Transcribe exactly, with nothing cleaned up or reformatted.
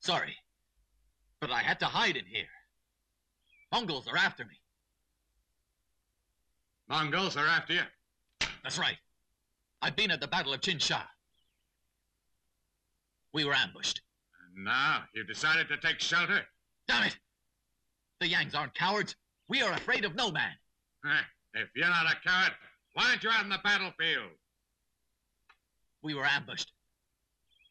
Sorry, but I had to hide in here. Mongols are after me. Mongols are after you? That's right. I've been at the Battle of Chinsha. We were ambushed. And now you've decided to take shelter? Damn it! The Yangs aren't cowards. We are afraid of no man. If you're not a coward, why aren't you out in the battlefield? We were ambushed.